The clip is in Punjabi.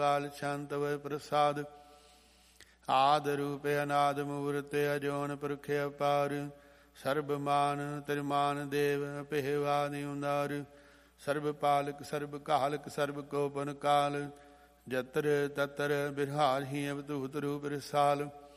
ਕਾਲ ਸ਼ਾਂਤ ਵੈ ਪ੍ਰਸਾਦ। ਆਦ ਰੂਪ ਅਨਾਦ ਮੂਰਤ ਅਜੋਨ ਪੁਰਖ ਅਪਾਰ। ਸਰਬ ਮਾਨ ਤਿਰਮਾਨ ਦੇਵ ਪਹਿਵਾ ਨਿਉਂਦਾਰ। ਸਰਬ ਪਾਲਕ ਸਰਬ ਕਾਲਕ ਸਰਬ ਕੋਪਨ ਕਾਲ। ਜਤਰ ਤਤਰ ਬਿਰਹਾਰ ਹੀ ਅਵਧੂਤ ਰੂਪ ਰਸਾਲ।